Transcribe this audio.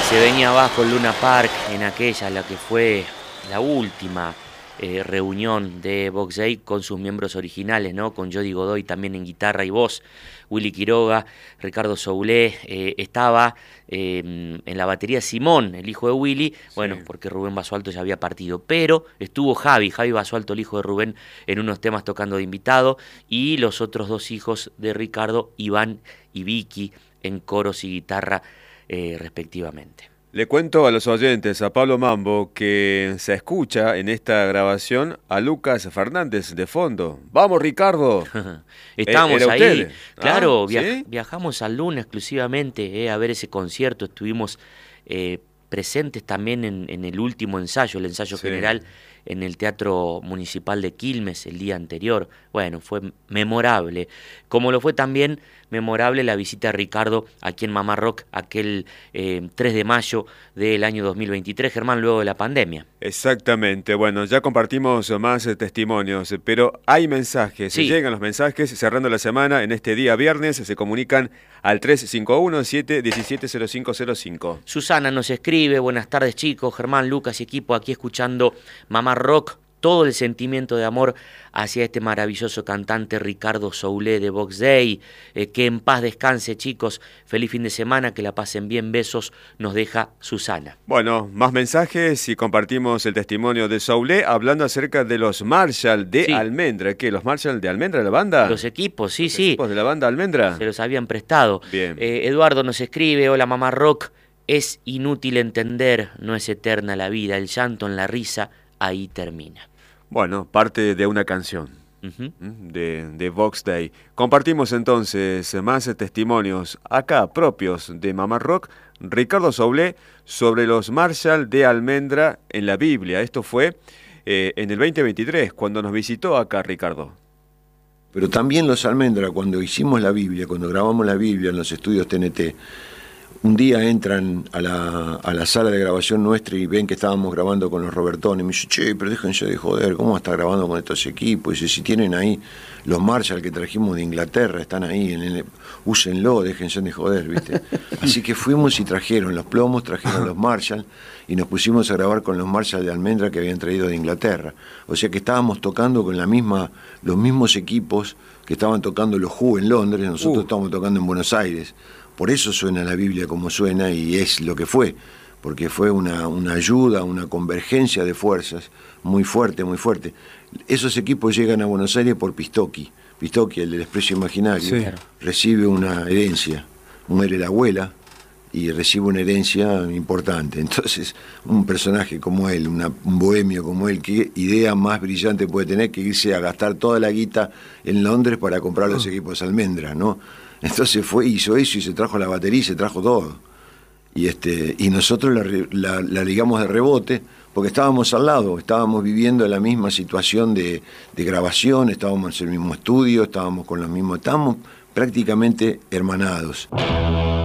Se venía abajo el Luna Park en aquella, la que fue la última reunión de Box Day con sus miembros originales, ¿no? Con Jody Godoy también en guitarra y voz, Willy Quiroga, Ricardo Soulé, estaba en la batería Simón, el hijo de Willy, bueno, sí, porque Rubén Basualto ya había partido, pero estuvo Javi Basualto, el hijo de Rubén, en unos temas tocando de invitado, y los otros dos hijos de Ricardo, Iván y Vicky, en coros y guitarra respectivamente. Le cuento a los oyentes, a Pablo Mambo, que se escucha en esta grabación a Lucas Fernández de fondo. ¡Vamos, Ricardo! Estábamos ¿Era ahí, usted? claro, ¿Sí? Viajamos al Luna exclusivamente a ver ese concierto, estuvimos presentes también en el último ensayo, el ensayo general en el Teatro Municipal de Quilmes el día anterior. Bueno, fue memorable, como lo fue también memorable la visita de Ricardo aquí en Mamá Rock aquel 3 de mayo del año 2023, Germán, luego de la pandemia. Exactamente, bueno, ya compartimos más testimonios, pero hay mensajes, Sí. Llegan los mensajes cerrando la semana, en este día viernes se comunican al 351-717-0505. Susana nos escribe: buenas tardes chicos, Germán, Lucas y equipo, aquí escuchando Mamá Rock, todo el sentimiento de amor hacia este maravilloso cantante Ricardo Soulé de Box Day, que en paz descanse chicos, feliz fin de semana, que la pasen bien, besos, nos deja Susana. Bueno, más mensajes y compartimos el testimonio de Soulé hablando acerca de los Marshall de Almendra. ¿Qué? ¿Los Marshall de Almendra, la banda? Los equipos, sí, ¿Los equipos de la banda Almendra? Se los habían prestado. Bien. Eduardo nos escribe: hola Mamá Rock, es inútil entender, no es eterna la vida, el llanto en la risa, ahí termina. Bueno, parte de una canción de Box Day. Compartimos entonces más testimonios acá propios de Mamá Rock. Ricardo Soulé sobre los Marshall de Almendra en la Biblia. Esto fue en el 2023, cuando nos visitó acá Ricardo. Pero también los Almendra, cuando hicimos la Biblia, cuando grabamos la Biblia en los estudios TNT, un día entran a la sala de grabación nuestra y ven que estábamos grabando con los Robertones. Me dice, che, pero déjense de joder, ¿cómo va a estar grabando con estos equipos? Y dice, si tienen ahí los Marshall que trajimos de Inglaterra, están ahí, úsenlo, déjense de joder, ¿viste? Así que fuimos y trajeron los plomos, trajeron los Marshall y nos pusimos a grabar con los Marshall de Almendra que habían traído de Inglaterra. O sea que estábamos tocando con los mismos equipos que estaban tocando los Who en Londres, nosotros estábamos tocando en Buenos Aires. Por eso suena la Biblia como suena y es lo que fue, porque fue una ayuda, una convergencia de fuerzas muy fuerte, muy fuerte. Esos equipos llegan a Buenos Aires por Pistocchi, el del Desprecio Imaginario, recibe una herencia, muere la abuela y recibe una herencia importante. Entonces, un personaje como él, un bohemio como él, ¿qué idea más brillante puede tener que irse a gastar toda la guita en Londres para comprar los equipos Almendra, ¿no? Entonces hizo eso y se trajo la batería y se trajo todo. Y nosotros la ligamos de rebote porque estábamos al lado, estábamos viviendo la misma situación de grabación, estábamos en el mismo estudio, estábamos prácticamente hermanados.